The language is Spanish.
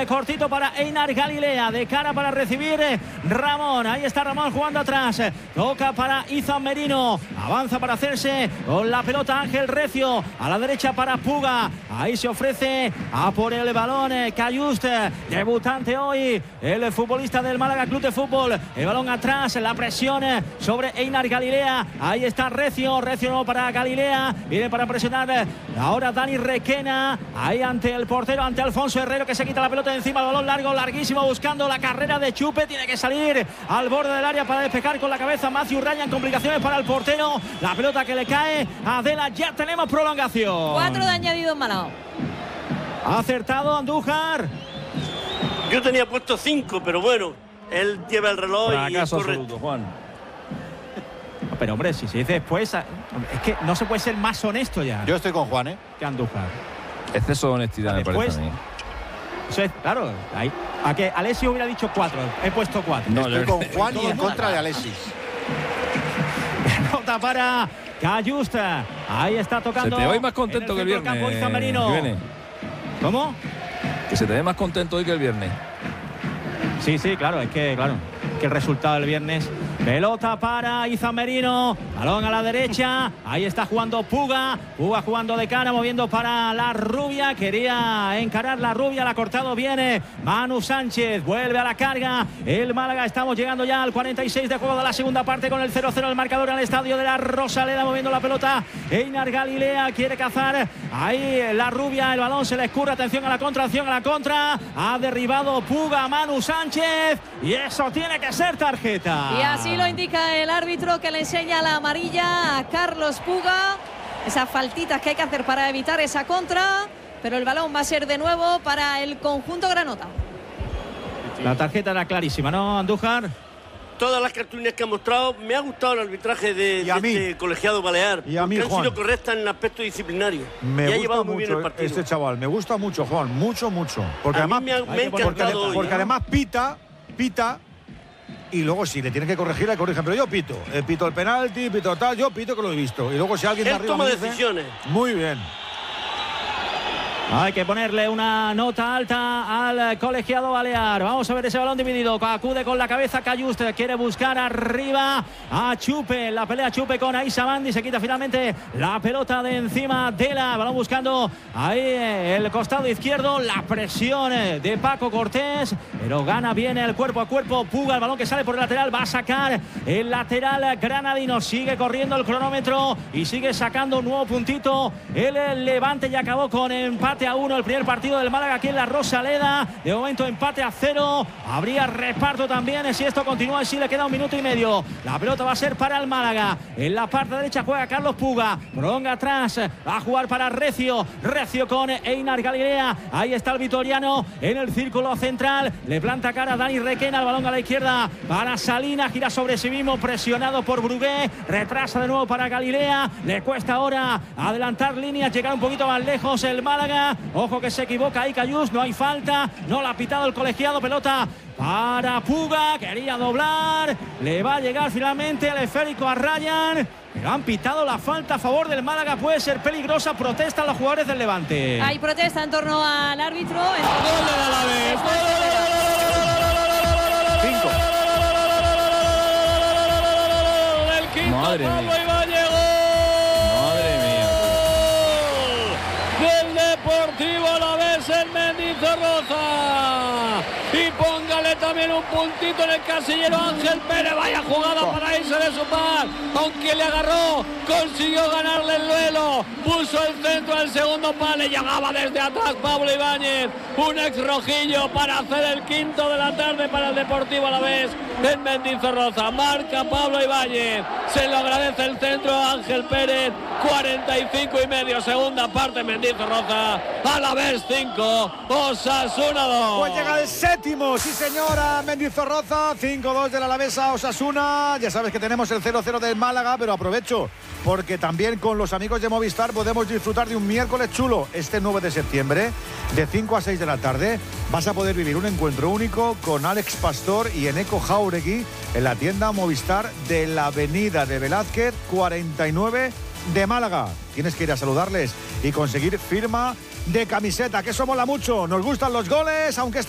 cortito para Einar Galilea, de cara para recibir Ramón. Ahí está Ramón jugando atrás, toca para Izan Merino, avanza para hacerse con la pelota Ángel Recio, a la derecha para Puga, ahí se ofrece a por el balón Cayust, debutante hoy, el futbolista del Málaga Club de Fútbol. El balón atrás, la presión sobre Einar Galilea, ahí está Recio para Galilea, viene para presionar ahora Dani Requena, ahí ante el portero, ante Alfonso Herrero, que se quita la pelota de encima, el balón largo, larguísimo, buscando la carrera de Chupe, tiene que salir al borde del área para despejar con la cabeza Matthew Ryan, complicaciones para el portero, la pelota que le cae a Adela, ya tenemos prolongación. 4 de añadido en Málaga. Ha acertado Andújar. Yo tenía puesto 5, pero bueno, él lleva el reloj y acaso corre. absoluto, Juan. Pero hombre, si se dice después, es que no se puede ser más honesto ya. Yo estoy con Juan, que Andújar. Exceso de honestidad, me parece a mí. Eso es, claro, ahí, a que Alexis hubiera dicho 4, he puesto 4. No, estoy con Juan y en contra de Alexis. Nota para Cayust, ahí está tocando. Se te ve más contento que el viernes. ¿Cómo? Que se te ve más contento hoy que el viernes. Sí, claro, es que el resultado del viernes. Pelota para Izan Merino, balón a la derecha, ahí está jugando Puga jugando de cara, moviendo para la Rubia, quería encarar la Rubia, la ha cortado bien Manu Sánchez, vuelve a la carga el Málaga, estamos llegando ya al 46 de juego de la segunda parte con el 0-0 el marcador en el estadio de la Rosaleda, moviendo la pelota Einar Galilea, quiere cazar ahí la Rubia, el balón se le escurre, atención a la contra, ha derribado Puga, Manu Sánchez, y eso tiene que ser tarjeta. Y así lo indica el árbitro, que le enseña la amarilla a Carlos Puga. Esas faltitas que hay que hacer para evitar esa contra, pero el balón va a ser de nuevo para el conjunto granota. La tarjeta era clarísima, ¿no, Andújar? Todas las cartulinas que ha mostrado, me ha gustado el arbitraje de este colegiado balear. Y a mí, han Juan, sido correctas en el aspecto disciplinario. Me y ha gusta llevado muy mucho bien el partido. este chaval, me gusta mucho, Juan, mucho. Porque a además, mí me ha encantado hoy. porque además pita, y luego si le tienen que corregir, le corrigen. Pero yo pito el penalti, pito tal, yo pito que lo he visto. Y luego si alguien de arriba toma me dice, decisiones. muy bien. Hay que ponerle una nota alta al colegiado balear. Vamos a ver ese balón dividido. Acude con la cabeza Cayust. Quiere buscar arriba a Chupe. La pelea Chupe con Aisa Mandi. Se quita finalmente la pelota de encima de la. Balón buscando ahí el costado izquierdo. La presión de Paco Cortés. Pero gana bien el cuerpo a cuerpo. Puga, el balón que sale por el lateral. Va a sacar el lateral granadino. Sigue corriendo el cronómetro y sigue sacando un nuevo puntito. El Levante ya acabó con empate a 1 el primer partido del Málaga aquí en la Rosaleda. De momento empate a 0. Habría reparto también si esto continúa, si le queda 1 minuto y medio. La pelota va a ser para el Málaga. En la parte derecha juega Carlos Puga. Prolonga atrás. Va a jugar para Recio. Recio con Einar Galilea. Ahí está el vitoriano en el círculo central. Le planta cara a Dani Requena. El balón a la izquierda para Salinas. Gira sobre sí mismo. Presionado por Brugué. Retrasa de nuevo para Galilea. Le cuesta ahora adelantar líneas. Llegar un poquito más lejos el Málaga. Ojo que se equivoca ahí Cayust, no hay falta, no la ha pitado el colegiado, pelota para Puga, quería doblar, le va a llegar finalmente el esférico a Ryan, pero han pitado la falta a favor del Málaga, puede ser peligrosa, protestan los jugadores del Levante. Hay protesta en torno al árbitro. ¡Gol del Alavés! 5. El quinto Madre Pablo mía. Ibáñez. Deportivo Alavés en Mendizorroza, y póngale también un puntito en el casillero Ángel Pérez. Vaya jugada para irse de su par, aunque le agarró, consiguió ganarle el duelo, puso el centro al segundo palo, llegaba desde atrás Pablo Ibáñez, un ex rojillo, para hacer el quinto de la tarde para el Deportivo Alavés en Mendizorroza. Marca Pablo Ibáñez, se lo agradece el centro a Ángel Pérez. 45,5, segunda parte Mendizorroza. Alavés 5, Osasuna 2. Pues llega el séptimo, sí señora, Mendizorroza, 5-2 del Alavés a Osasuna. Ya sabes que tenemos el 0-0 del Málaga, pero aprovecho porque también con los amigos de Movistar podemos disfrutar de un miércoles chulo. Este 9 de septiembre, de 5 a 6 de la tarde, vas a poder vivir un encuentro único con Alex Pastor y Eneco Jauregui en la tienda Movistar de la Avenida de Velázquez 49 de Málaga. Tienes que ir a saludarles y conseguir firma de camiseta, que eso mola mucho. Nos gustan los goles, aunque